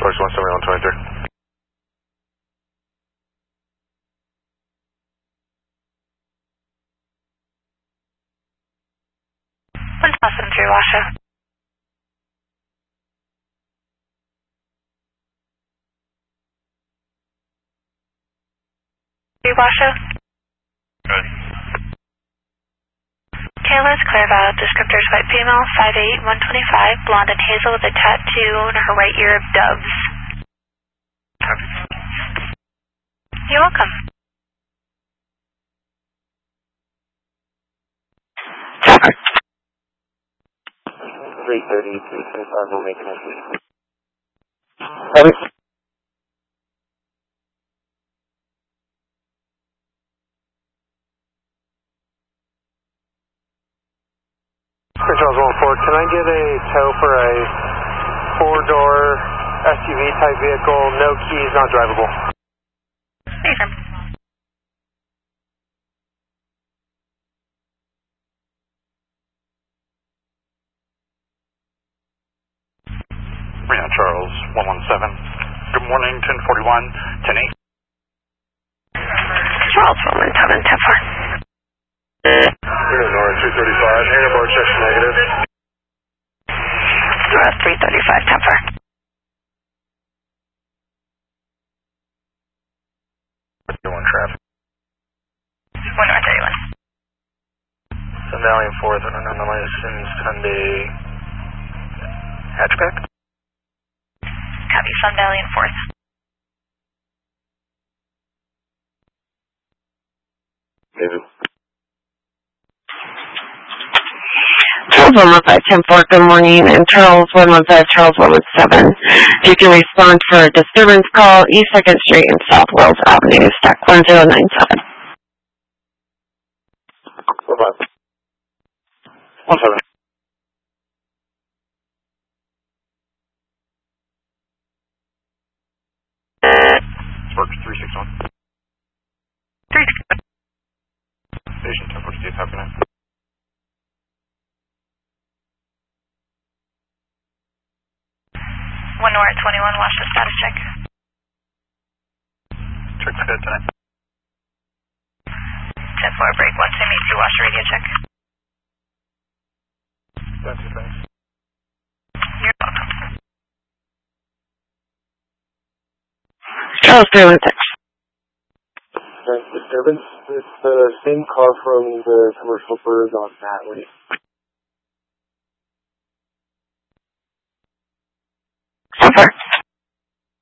Source 17123. Awesome, 3 Washoe. Washoe. Good. Taylor's Clairvaux, descriptors white female, 5'8", 125, blonde and hazel with a tattoo on her right ear of doves. You're welcome. Traffic. 330, 325, we'll make an entry. Traffic. Charles 14, can I get a tow for a 4-door SUV type vehicle, no keys, not drivable? Affirm. Reno Charles 117. Good morning, 1041, 10-8. Charles 117, 10-4. Reno Nora 235, handlebar checks negative. Nora 335, 10-4. 31 traffic. 1 North 31. Sun Valley and 4th, and on the license, Hyundai hatchback. Copy, Sun Valley and 4th. Maybe. Charles 115, 10-4, good morning, and Charles 115, Charles 117. You can respond for a disturbance call, East 2nd Street and South Wells Avenue, stack 1097. Bye-bye. 17. Sparks 361. 361. Station 1040 Steve, happy night. One North 21, watch the status check. Check's good tonight. 10-4, break 172, watch the radio check. That's it, thanks. You're welcome. Charles 316. Disturbance. It's the same car from the commercial bird on Natalie.